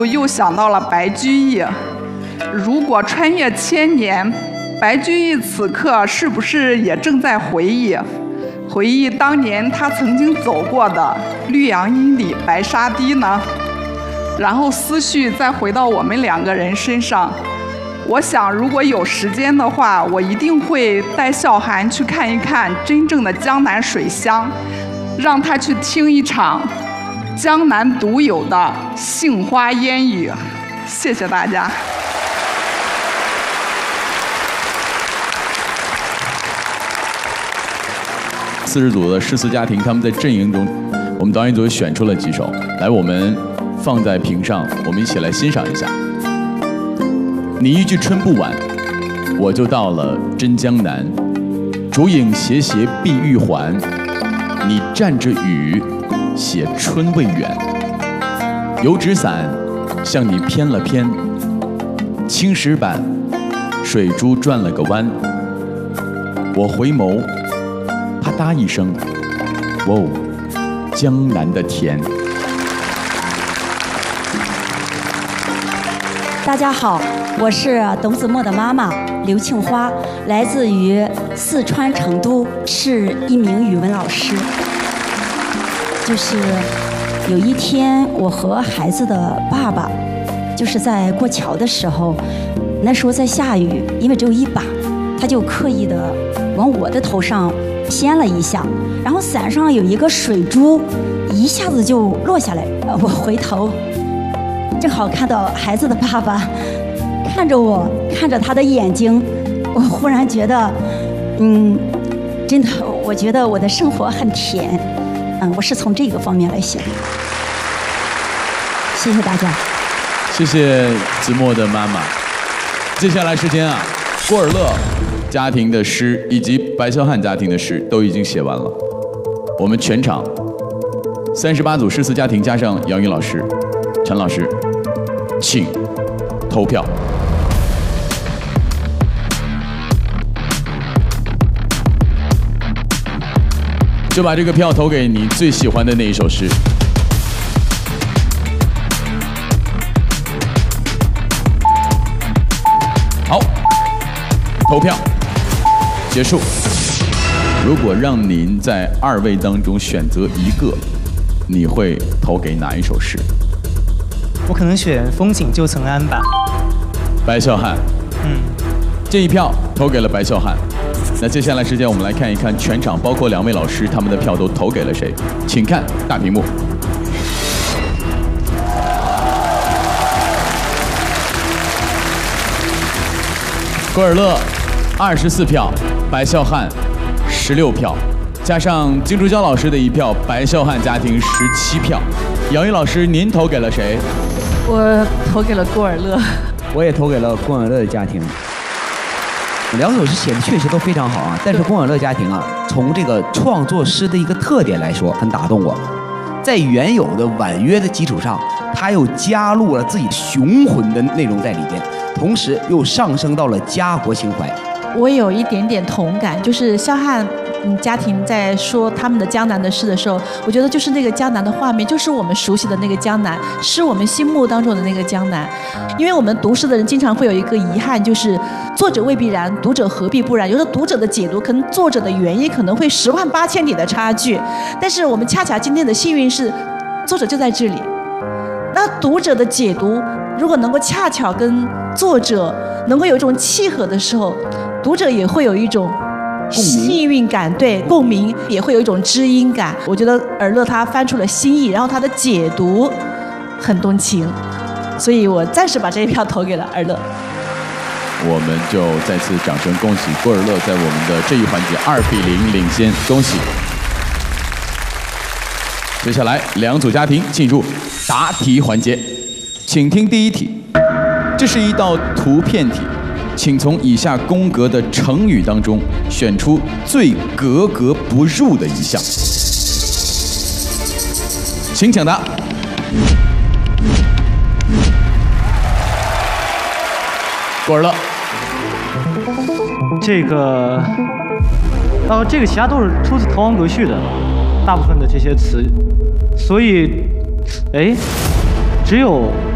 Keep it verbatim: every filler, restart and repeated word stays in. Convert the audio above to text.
又想到了白居易。如果穿越千年，白居易此刻是不是也正在回忆？回忆当年他曾经走过的绿杨阴里白沙堤呢？然后思绪再回到我们两个人身上。我想，如果有时间的话，我一定会带笑涵去看一看真正的江南水乡，让他去听一场江南独有的杏花烟雨。谢谢大家。 四十组的诗词家庭，他们在阵营中，我们导演组选出了几首，来，我们放在屏上，我们一起来欣赏一下。你一句春不晚，我就到了真江南。烛影斜斜碧玉环，你蘸着雨，写春未远。油纸伞向你偏了偏，青石板，水珠转了个弯。我回眸，啪嗒一声，哦，江南的甜。 大家好，我是董子墨的妈妈刘庆花，来自于四川成都，是一名语文老师。就是有一天，我和孩子的爸爸，就是在过桥的时候，那时候在下雨，因为只有一把，他就刻意的往我的头上掀了一下，然后伞上有一个水珠，一下子就落下来。我回头，正好看到孩子的爸爸看着我，看着他的眼睛，我忽然觉得，嗯，真的，我觉得我的生活很甜。嗯，我是从这个方面来想。谢谢大家。 谢谢子墨的妈妈。接下来时间啊，郭尔乐家庭的诗以及白肖汉家庭的诗都已经写完了。我们全场三十八组诗词家庭加上杨云老师、陈老师，请投票。就把这个票投给你最喜欢的那一首诗。好，投票结束。如果让您在二位当中选择一个，你会投给哪一首诗？ 我可能选《风景旧曾谙》吧。 白肖汉， 嗯， 这一票投给了白肖汉。那接下来时间，我们来看一看全场包括两位老师他们的票都投给了谁，请看大屏幕。郭尔乐二十四票，白肖汉十六票，加上金竹娇老师的一票，白肖汉家庭十七票。杨云老师，您投给了谁？ 我投给了郭尔乐。 我也投给了郭尔乐的家庭。两首诗写的确实都非常好啊，但是郭尔乐家庭啊，从这个创作诗的一个特点来说，很打动我。在原有的婉约的基础上，他又加入了自己雄浑的内容在里边，同时又上升到了家国情怀。 我有一点点同感，就是肖汉嗯家庭在说他们的江南的诗的时候，我觉得就是那个江南的画面，就是我们熟悉的那个江南，是我们心目当中的那个江南。因为我们读诗的人经常会有一个遗憾，就是作者未必然，读者何必不然？有的读者的解读跟作者的原因可能会十万八千里的差距，但是我们恰恰今天的幸运是，作者就在这里。那读者的解读如果能够恰巧跟作者能够有一种契合的时候，读者也会有一种幸运感，对，共鸣，也会有一种知音感。我觉得尔乐他翻出了新意，然后他的解读很动情，所以我暂时把这一票投给了尔乐。 我们就再次掌声恭喜郭尔乐在我们的这一环节二比零领先，恭喜！接下来两组家庭进入答题环节，请听第一题，这是一道图片题。请从以下宫格的成语当中选出最格格不入的一项，请抢答。郭尔乐， 这个，呃，这个其他都是出自《滕王阁序》的，大部分的这些词，所以，哎，只有